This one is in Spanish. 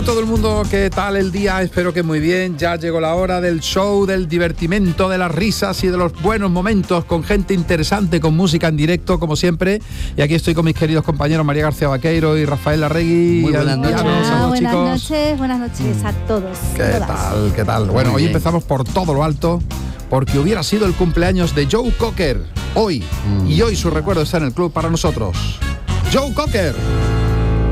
todo el mundo, ¿qué tal el día? Espero que muy bien. Ya llegó la hora del show, del divertimento, de las risas y de los buenos momentos con gente interesante, con música en directo, como siempre. Y aquí estoy con mis queridos compañeros María García Vaqueiro y Rafael Larregui. Muy buenas noches. Buenas noches a todos. ¿Qué tal? Bueno, hoy empezamos por todo lo alto, porque hubiera sido el cumpleaños de Joe Cocker hoy. Y hoy su recuerdo está en el club para nosotros. Joe Cocker.